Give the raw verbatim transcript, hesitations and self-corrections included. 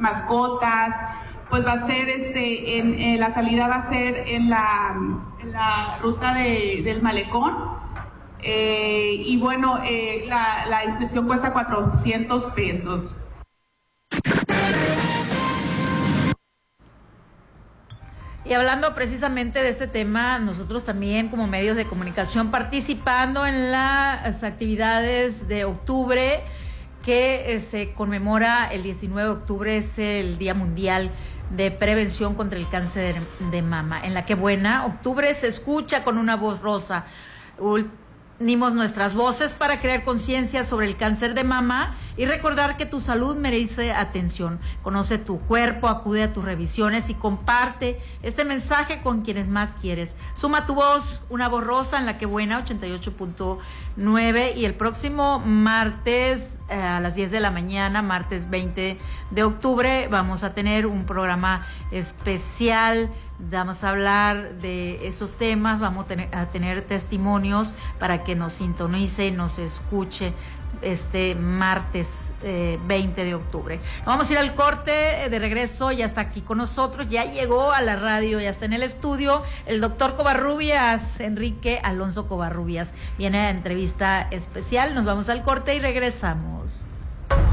mascotas, pues va a ser este, en, en la salida va a ser en la, en la ruta de, del Malecón. Eh, y bueno, eh, la, la inscripción cuesta cuatrocientos pesos. Y hablando precisamente de este tema, nosotros también como medios de comunicación participando en las actividades de octubre, que eh, se conmemora el diecinueve de octubre, es el Día Mundial de Prevención contra el Cáncer de Mama. En la que buena, octubre se escucha con una voz rosa. Unimos nuestras voces para crear conciencia sobre el cáncer de mama y recordar que tu salud merece atención. Conoce tu cuerpo, acude a tus revisiones y comparte este mensaje con quienes más quieres. Suma tu voz, una voz rosa en la que buena, ochenta y ocho punto nueve, y el próximo martes eh, a las diez de la mañana, martes veinte de octubre, vamos a tener un programa especial. Vamos a hablar de esos temas, vamos a tener, a tener testimonios para que nos sintonice, nos escuche este martes eh, veinte de octubre. Nos vamos a ir al corte, de regreso, ya está aquí con nosotros, ya llegó a la radio, ya está en el estudio, el doctor Covarrubias, Enrique Alonso Covarrubias. Viene a entrevista especial, nos vamos al corte y regresamos.